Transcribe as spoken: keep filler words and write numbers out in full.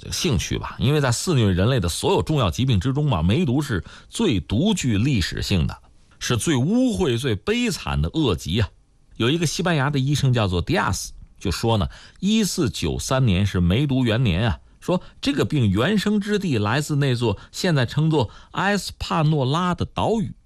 兴趣吧，因为在肆虐人类的所有重要疾病之中嘛，梅毒是最独具历史性的，是最污秽、最悲惨的恶疾啊。有一个西班牙的医生叫做迪亚斯，就说呢，一四九三年是梅毒元年啊，说这个病原生之地来自那座现在称作埃斯帕诺拉的岛屿。